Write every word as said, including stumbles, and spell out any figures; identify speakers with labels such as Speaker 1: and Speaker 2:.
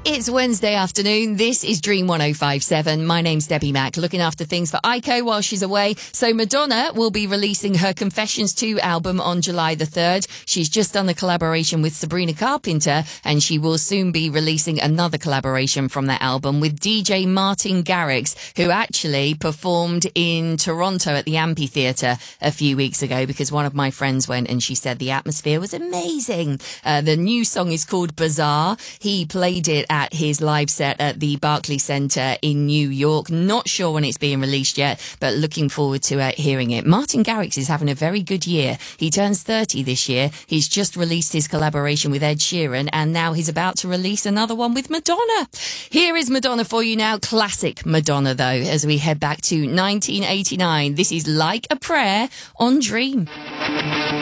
Speaker 1: It's Wednesday afternoon. This is Dream one oh five point seven. My name's Debbie Mack, looking after things for Aiko while she's away. So Madonna will be releasing her Confessions two album on July the third. She's just done a collaboration with Sabrina Carpenter, and she will soon be releasing another collaboration from that album with D J Martin Garrix, who actually performed in Toronto at the Amphitheatre a few weeks ago, because one of my friends went and she said the atmosphere was amazing. Uh, the new song is called Bazaar. He played it at his live set at the Barclays Centre in New York. Not sure when it's being released yet, but looking forward to uh, hearing it. Martin Garrix is having a very good year. He turns thirty this year. He's just released his collaboration with Ed Sheeran, and now he's about to release another one with Madonna. Here is Madonna for you now. Classic Madonna, though, as we head back to nineteen eighty-nine. This is Like a Prayer on Dream.